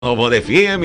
Banda FM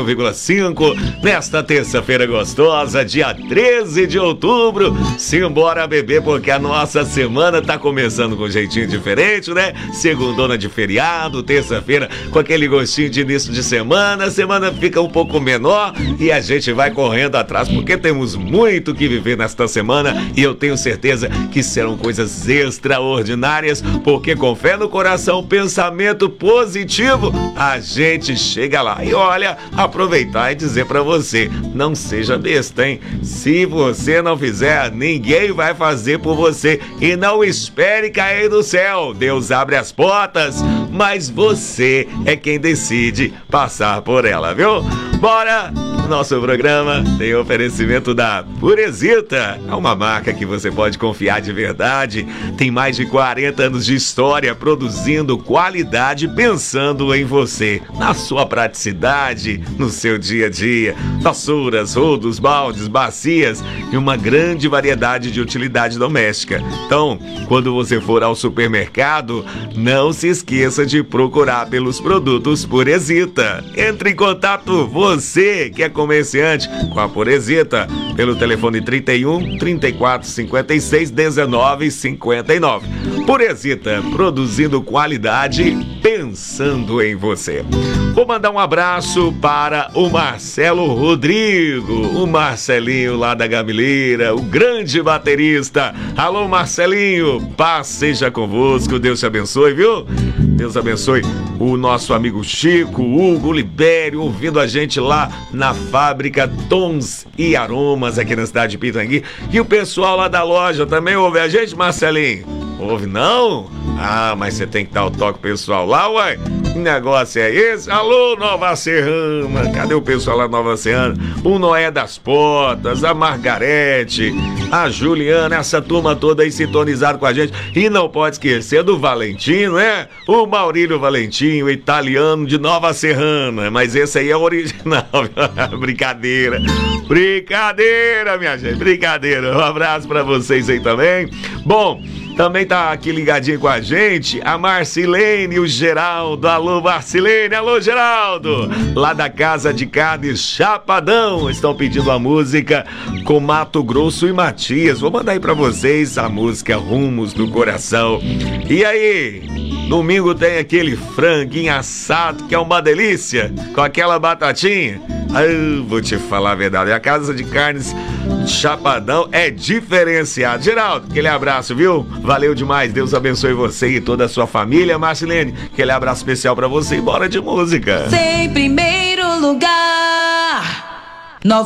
91,5, nesta terça-feira gostosa, dia 13 de outubro. Simbora beber, porque a nossa semana tá começando com um jeitinho diferente, né? Segundona de feriado, terça-feira com aquele gostinho de início de semana. A semana fica um pouco menor e a gente vai correndo atrás, porque temos muito que viver nesta semana e eu tenho certeza que serão coisas extraordinárias, porque com fé no coração, pensamento positivo, a gente chega lá. E olha, aproveitar e dizer pra você, não seja besta, hein? Se você não fizer, ninguém vai fazer por você. E não espere cair do céu. Deus abre as portas, mas você é quem decide passar por ela, viu? Bora! Nosso programa tem oferecimento da Purezita. É uma marca que você pode confiar de verdade. Tem mais de 40 anos de história produzindo qualidade, pensando em você, na sua praticidade, no seu dia a dia. Vassouras, rodos, baldes, bacias e uma grande variedade de utilidade doméstica. Então, quando você for ao supermercado, não se esqueça de procurar pelos produtos Purezita. Entre em contato, você que é comerciante, com a Purezita, pelo telefone 31 34 56 19 59. Purezita, produzindo qualidade, pensando em você. Vou mandar um abraço para o Marcelo Rodrigo, o Marcelinho lá da Gamileira, o grande baterista. Alô, Marcelinho, paz seja convosco, Deus te abençoe, viu? Deus abençoe o nosso amigo Chico, Hugo, Libério, ouvindo a gente lá na fábrica Tons e Aromas, aqui na cidade de Pitangui. E o pessoal lá da loja também ouve a gente, Marcelinho? Ouve não? Ah, mas você tem que dar o toque pessoal lá, uai. Que negócio é esse? Alô, Nova Serrana. Cadê o pessoal lá Nova Serrana? O Noé das Portas, a Margarete, a Juliana, essa turma toda aí sintonizada com a gente. E não pode esquecer do Valentino, né? O Maurílio Valentim, o italiano de Nova Serrana. Mas esse aí é o original. Brincadeira. Brincadeira, minha gente. Brincadeira. Um abraço pra vocês aí também. Bom, também tá aqui ligadinho com a gente a Marcilene e o Geraldo. Alô, Marcilene, alô, Geraldo. Lá da Casa de Carnes Chapadão. Estão pedindo a música com Mato Grosso e Matias. Vou mandar aí pra vocês a música Rumos do Coração. E aí, domingo tem aquele franguinho assado que é uma delícia, com aquela batatinha. Eu vou te falar a verdade, a Casa de Carnes Chapadão é diferenciado. Geraldo, aquele abraço, viu? Valeu demais, Deus abençoe você e toda a sua família. Marcilene, aquele abraço especial pra você e bora de música. Sempre meio